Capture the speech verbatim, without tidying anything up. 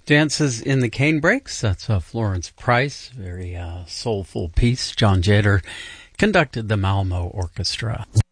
Dances in the Canebrakes, that's uh, Florence Price, very uh, soulful piece. John Jeter conducted the Malmo Orchestra.